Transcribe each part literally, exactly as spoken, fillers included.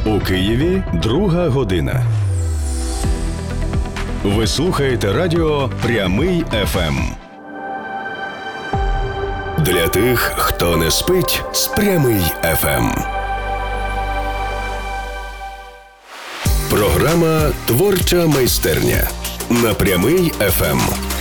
У Києві друга година. Ви слухаєте радіо «Прямий еф ем». Для тих, хто не спить з «Прямий еф ем». Програма «Творча майстерня» на «Прямий еф ем».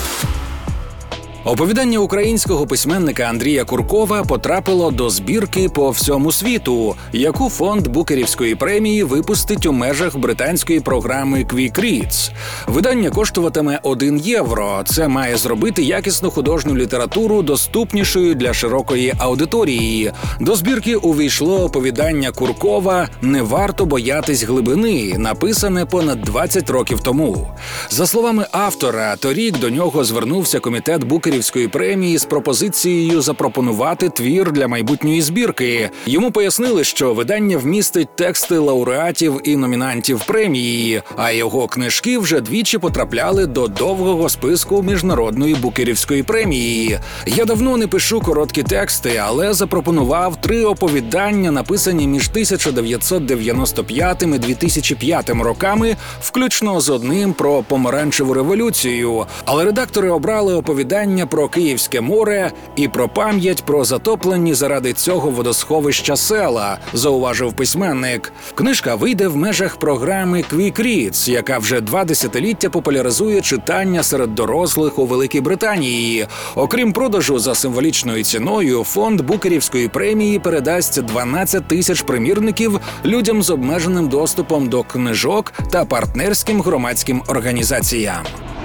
Оповідання українського письменника Андрія Куркова потрапило до збірки по всьому світу, яку фонд Букерівської премії випустить у межах британської програми Quick Reads. Видання коштуватиме один євро. Це має зробити якісну художню літературу доступнішою для широкої аудиторії. До збірки увійшло оповідання Куркова «Не варто боятись глибини», написане понад двадцять років тому. За словами автора, торік до нього звернувся комітет Букерівської премії з пропозицією запропонувати твір для майбутньої збірки. Йому пояснили, що видання вмістить тексти лауреатів і номінантів премії, а його книжки вже двічі потрапляли до довгого списку Міжнародної Букерівської премії. Я давно не пишу короткі тексти, але запропонував три оповідання, написані між тисяча дев'ятсот дев'яносто п'ятим і дві тисячі п'ятим роками, включно з одним про помаранчеву революцію. Але редактори обрали оповідання про Київське море і про пам'ять про затоплені заради цього водосховища села, зауважив письменник. Книжка вийде в межах програми Quick Reads, яка вже два десятиліття популяризує читання серед дорослих у Великій Британії. Окрім продажу за символічною ціною, фонд Букерівської премії передасть дванадцять тисяч примірників людям з обмеженим доступом до книжок та партнерським громадським організаціям.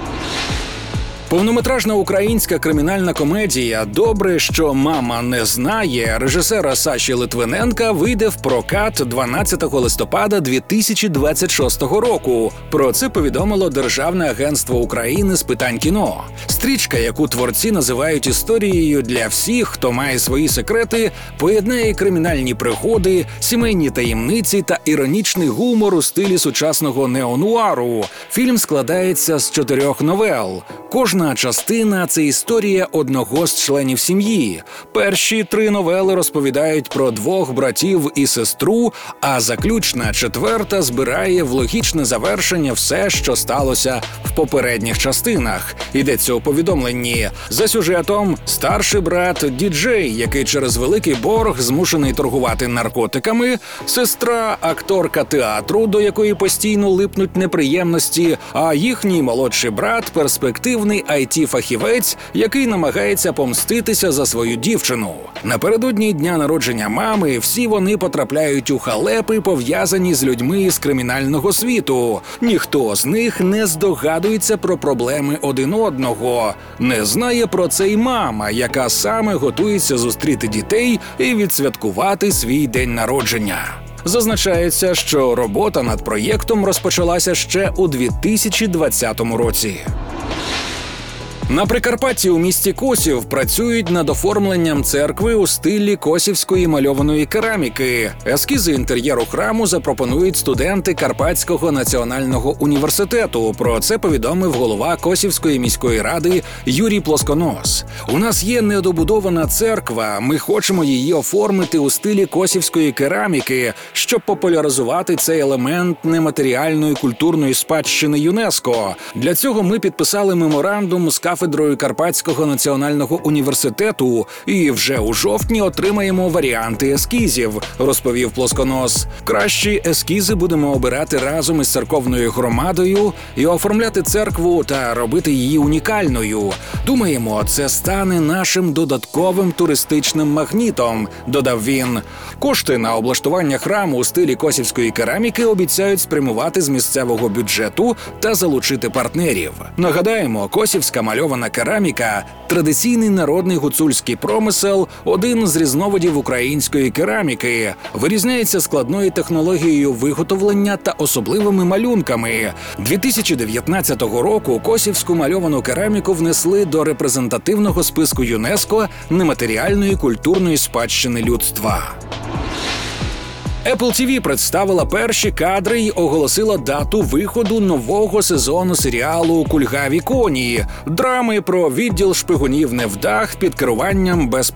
Повнометражна українська кримінальна комедія «Добре, що мама не знає» режисера Саші Литвиненка вийде в прокат дванадцятого листопада дві тисячі двадцять шостого року. Про це повідомило Державне агентство України з питань кіно. Стрічка, яку творці називають історією для всіх, хто має свої секрети, поєднає кримінальні пригоди, сімейні таємниці та іронічний гумор у стилі сучасного неонуару. Фільм складається з чотирьох новел. Кожна частина – це історія одного з членів сім'ї. Перші три новели розповідають про двох братів і сестру, а заключна четверта збирає в логічне завершення все, що сталося в попередніх частинах. Йдеться у повідомленні. За сюжетом – старший брат діджей, який через великий борг змушений торгувати наркотиками, сестра – акторка театру, до якої постійно липнуть неприємності, а їхній молодший брат – перспективний ай ті-фахівець, який намагається помститися за свою дівчину. Напередодні дня народження мами всі вони потрапляють у халепи, пов'язані з людьми з кримінального світу. Ніхто з них не здогадується про проблеми один одного. Не знає про це й мама, яка саме готується зустріти дітей і відсвяткувати свій день народження. Зазначається, що робота над проєктом розпочалася ще у дві тисячі двадцятому році. На Прикарпатті у місті Косів працюють над оформленням церкви у стилі косівської мальованої кераміки. Ескізи інтер'єру храму запропонують студенти Карпатського національного університету. Про це повідомив голова Косівської міської ради Юрій Плосконос. «У нас є недобудована церква, ми хочемо її оформити у стилі косівської кераміки, щоб популяризувати цей елемент нематеріальної культурної спадщини ЮНЕСКО. Для цього ми підписали меморандум з кафедрою Карпатського національного університету і вже у жовтні отримаємо варіанти ескізів», – розповів Плосконос. «Кращі ескізи будемо обирати разом із церковною громадою і оформляти церкву та робити її унікальною. Думаємо, це стане нашим додатковим туристичним магнітом», – додав він. Кошти на облаштування храму у стилі косівської кераміки обіцяють спрямувати з місцевого бюджету та залучити партнерів. Нагадаємо, косівська мальована кераміка – традиційний народний гуцульський промисел, один з різновидів української кераміки. Вирізняється складною технологією виготовлення та особливими малюнками. дві тисячі дев'ятнадцятого року косівську мальовану кераміку внесли до репрезентативного списку ЮНЕСКО нематеріальної культурної спадщини людства. Apple ті ві представила перші кадри й оголосила дату виходу нового сезону серіалу «Кульгаві коні» – драми про відділ шпигунів невдах під керуванням